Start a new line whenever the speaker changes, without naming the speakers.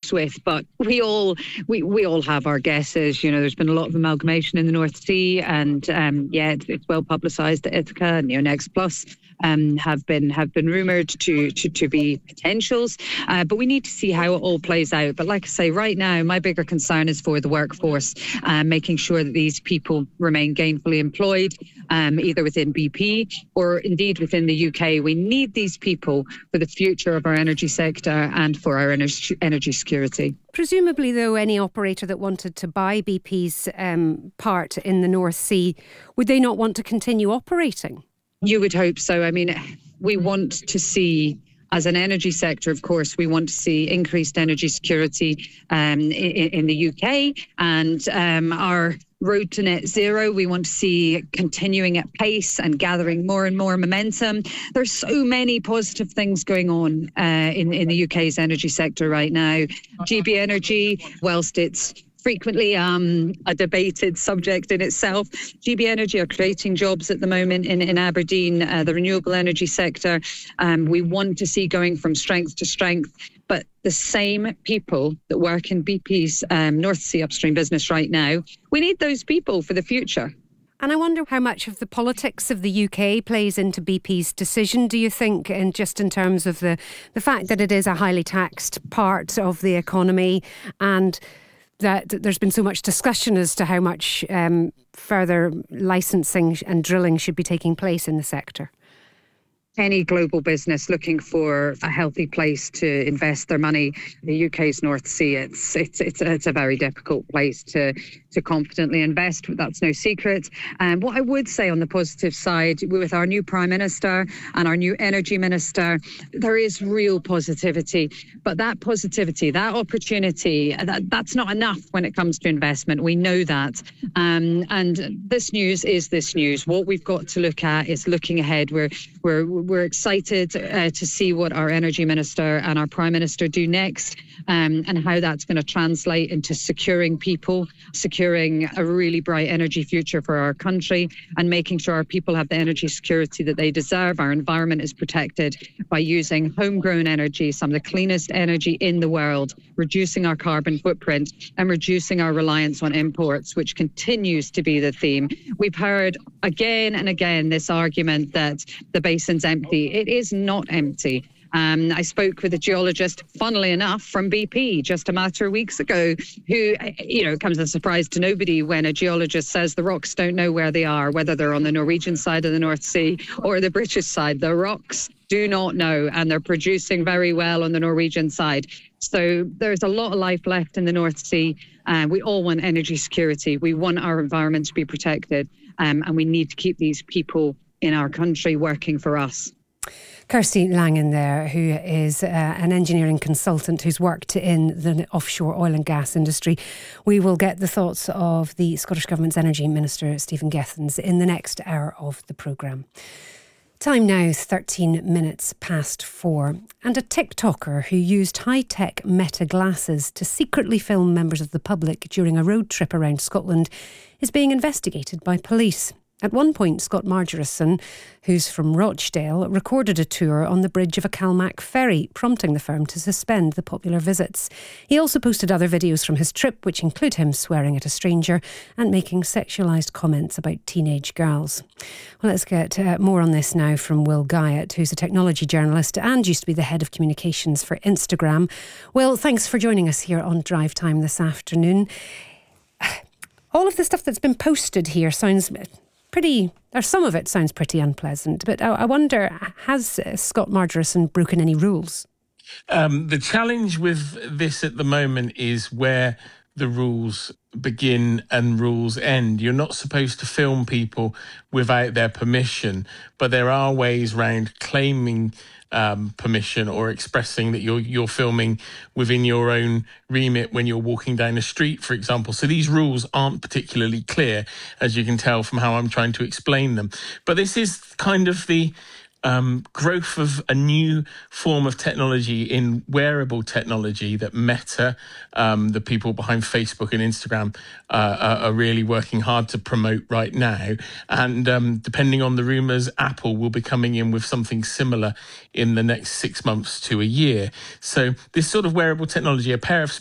works with, but we all have our guesses. There's been a lot of amalgamation in the North Sea, and it's well publicised that Ithaca and Neonex Plus have been rumoured to be potentials, but we need to see how it all plays out. But like I say, right now my bigger concern is for the workforce, making sure that these people remain gainfully employed, either within BP or indeed within the UK. We need these people for the future of our energy sector and for our energy security.
Presumably, though, any operator that wanted to buy BP's part in the North Sea, would they not want to continue operating?
You would hope so. I mean, we want to see, as an energy sector, of course, we want to see increased energy security in the UK, and our road to net zero, we want to see continuing at pace and gathering more and more momentum. There's so many positive things going on in the UK's energy sector right now. GB Energy, whilst it's frequently a debated subject in itself, GB Energy are creating jobs at the moment in Aberdeen, the renewable energy sector. We want to see going from strength to strength, but the same people that work in BP's North Sea upstream business right now, we need those people for the future.
And I wonder how much of the politics of the UK plays into BP's decision, do you think, and just in terms of the fact that it is a highly taxed part of the economy, and that there's been so much discussion as to how much further licensing and drilling should be taking place in the sector?
Any global business looking for a healthy place to invest their money, the UK's North Sea, it's a very difficult place to confidently invest. That's no secret. And what I would say on the positive side, with our new Prime Minister and our new Energy Minister, there is real positivity. But that positivity, that opportunity, that's not enough when it comes to investment. We know that. And this news is this news. What we've got to look at is looking ahead. We're excited to see what our Energy Minister and our Prime Minister do next, and how that's going to translate into securing people, securing a really bright energy future for our country, and making sure our people have the energy security that they deserve. Our environment is protected by using homegrown energy, some of the cleanest energy in the world, reducing our carbon footprint and reducing our reliance on imports, which continues to be the theme. We've heard again and again this argument that the basin's empty. It is not empty. I spoke with a geologist, funnily enough, from BP just a matter of weeks ago, who, comes as a surprise to nobody when a geologist says the rocks don't know where they are, whether they're on the Norwegian side of the North Sea or the British side. The rocks do not know, and they're producing very well on the Norwegian side. So there's a lot of life left in the North Sea. We all want energy security. We want our environment to be protected, and we need to keep these people in our country working for us.
Kirsty Langan there, who is an engineering consultant who's worked in the offshore oil and gas industry. We will get the thoughts of the Scottish Government's Energy Minister, Stephen Gethins, in the next hour of the programme. Time now, 13 minutes past 4. And a TikToker who used high-tech Meta glasses to secretly film members of the public during a road trip around Scotland is being investigated by police. At one point, Scott Margerison, who's from Rochdale, recorded a tour on the bridge of a Calmac ferry, prompting the firm to suspend the popular visits. He also posted other videos from his trip, which include him swearing at a stranger and making sexualised comments about teenage girls. Well, let's get more on this now from Will Guyot, who's a technology journalist and used to be the head of communications for Instagram. Will, thanks for joining us here on Drive Time this afternoon. All of the stuff that's been posted here sounds some of it sounds pretty unpleasant, but I wonder, has Scott Margerison broken any rules?
The challenge with this at the moment is where the rules begin and rules end. You're not supposed to film people without their permission, but there are ways around claiming permission or expressing that you're filming within your own remit when you're walking down the street, for example. So these rules aren't particularly clear, as you can tell from how I'm trying to explain them. But this is kind of the growth of a new form of technology in wearable technology that Meta, the people behind Facebook and Instagram, are really working hard to promote right now. And depending on the rumours, Apple will be coming in with something similar in the next 6 months to a year. So this sort of wearable technology, a pair of